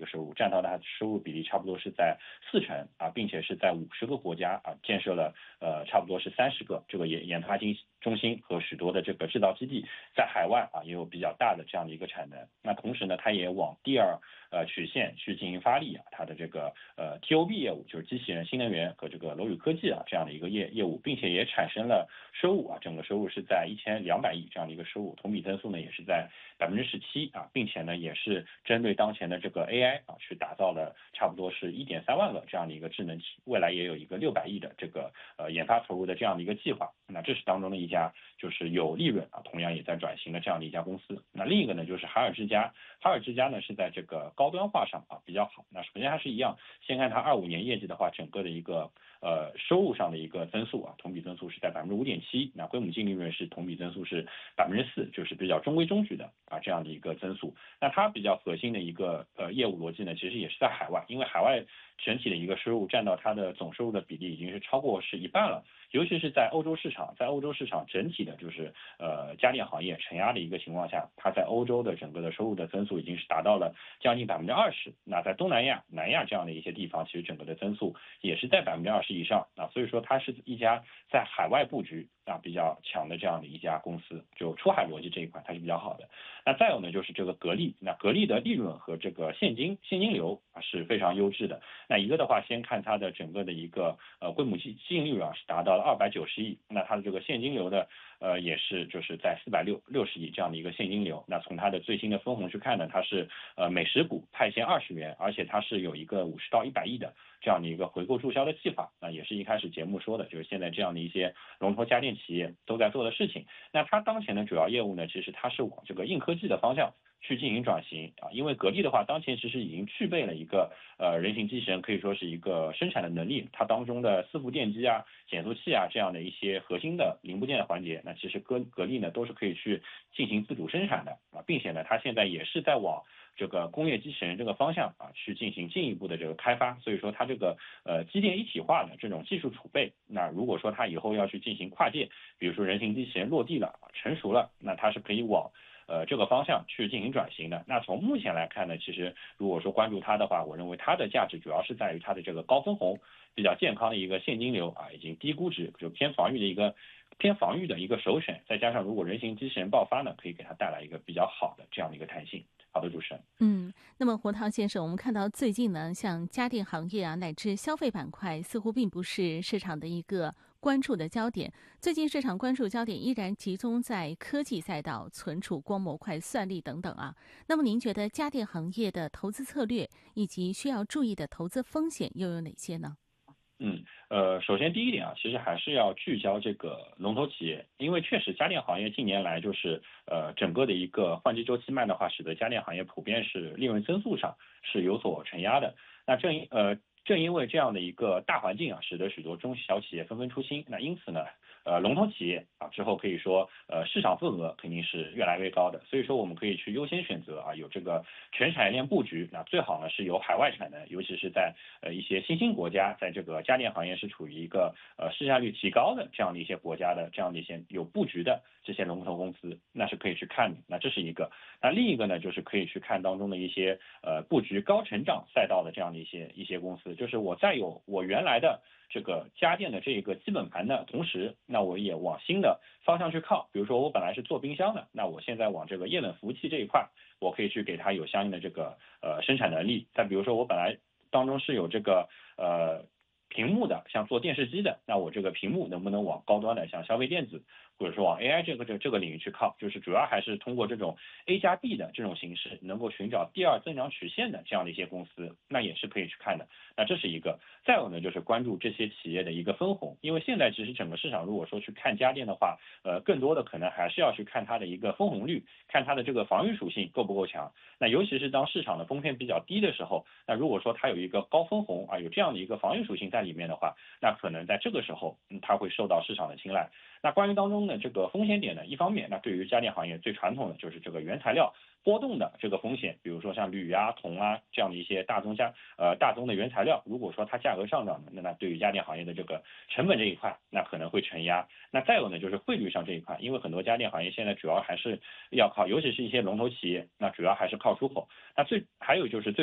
个收入，占到它收入比例差不多是在40%啊，并且是在50个国家啊建设了差不多是30个这个研发中心和许多的这个制造基地，在海外啊也有比较大的这样的一个产能。那同时呢，它也往第二曲线去进行发力啊，它的这个TOB 业务就是机器人、新能源和这个楼宇科技啊这样的一个业务，并且也产生了收入啊，整个收入是在1200亿这样的一个收入，同比增速呢也是在17%啊，并且呢也是针对当前的这个 AI 啊去打造了差不多是1.3万个这样的一个智能体，未来也有一个600亿的这个研发投入的这样的一个计划。那这是当中的一家就是有利润啊，同样也在转型的这样的一家公司。那另一个呢就是海尔之家，海尔之家呢是在这个高端化上啊比较好。那首先还是一样，先看它25年业绩的话，整个的一个收入上的一个增速啊，同比增速是在5.7%，那归母净利润是同比增速是4%，就是比较中规中矩的啊这样的一个增速。那它比较核心的一个业务逻辑呢，其实也是在海外，因为海外整体的一个收入占到它的总收入的比例已经是超过是一半了，尤其是在欧洲市场，在欧洲市场整体的就是家电行业承压的一个情况下，它在欧洲的整个的收入的增速已经是达到了将近20%。那在东南亚、南亚这样的一些地方，其实整个的增速也是在20%以上啊，所以说它是一家在海外布局啊比较强的这样的一家公司，就出海逻辑这一块它是比较好的。那再有呢就是这个格力，那格力的利润和这个现金流啊是非常优质的。那一个的话，先看它的整个的一个归母净利润啊是达到了290亿，那它的这个现金流的也是就是在460亿这样的一个现金流。那从它的最新的分红去看呢，它是每10股派现20元，而且它是有一个50到100亿的这样的一个回购注销的计划。那也是一开始节目说的，就是现在这样的一些龙头家电企业都在做的事情。那它当前的主要业务呢，其实它是往这个硬科技的方向去进行转型啊，因为格力的话，当前其实已经具备了一个人形机器人可以说是一个生产的能力，它当中的伺服电机啊、减速器啊这样的一些核心的零部件的环节，那其实格力呢都是可以去进行自主生产的啊，并且呢，它现在也是在往这个工业机器人这个方向啊去进行进一步的这个开发，所以说它这个机电一体化的这种技术储备，那如果说它以后要去进行跨界，比如说人形机器人落地了、成熟了，那它是可以往这个方向去进行转型的。那从目前来看呢，其实如果说关注它的话，我认为它的价值主要是在于它的这个高分红、比较健康的一个现金流啊，以及低估值，就偏防御的一个首选。再加上如果人形机器人爆发呢，可以给它带来一个比较好的这样的一个弹性。好的，主持人。 那么胡涛先生，我们看到最近呢，像家电行业啊，乃至消费板块，似乎并不是市场的一个关注的焦点。最近市场关注焦点依然集中在科技赛道、存储、光模块、算力等等啊。那么您觉得家电行业的投资策略以及需要注意的投资风险又有哪些呢？ 首先第一点啊，其实还是要聚焦这个龙头企业，因为确实家电行业近年来就是整个的一个换机周期慢的话，使得家电行业普遍是利润增速上是有所承压的。那正因为这样的一个大环境啊，使得许多中小企业纷纷出新。那因此呢，龙头企业啊之后可以说市场份额肯定是越来越高的。所以说我们可以去优先选择啊有这个全产业链布局，那最好呢是有海外产能，尤其是在一些新兴国家，在这个家电行业是处于一个市占率提高的这样的一些国家的这样的一些有布局的这些龙头公司，那是可以去看的。那这是一个。那另一个呢，就是可以去看当中的一些布局高成长赛道的这样的一些公司，就是我在有我原来的这个家电的这个基本盘的同时，那我也往新的方向去靠。比如说我本来是做冰箱的，那我现在往这个液冷服务器这一块，我可以去给它有相应的这个生产能力。再比如说我本来当中是有这个屏幕的，像做电视机的，那我这个屏幕能不能往高端的，像消费电子，或者说往 AI 这个领域去靠，就是主要还是通过这种 A 加 B 的这种形式，能够寻找第二增长曲线的这样的一些公司，那也是可以去看的。那这是一个。再有呢，就是关注这些企业的一个分红，因为现在其实整个市场如果说去看家电的话，更多的可能还是要去看它的一个分红率，看它的这个防御属性够不够强。那尤其是当市场的风险比较低的时候，那如果说它有一个高分红啊，有这样的一个防御属性在里面的话，那可能在这个时候，它会受到市场的青睐。那关于当中的这个风险点呢，一方面，那对于家电行业最传统的就是这个原材料波动的这个风险，比如说像铝啊、铜啊这样的一些大宗的原材料，如果说它价格上涨，那对于家电行业的这个成本这一块，那可能会承压。那再有呢，就是汇率上这一块，因为很多家电行业现在主要还是要靠，尤其是一些龙头企业，那主要还是靠出口。那还有就是最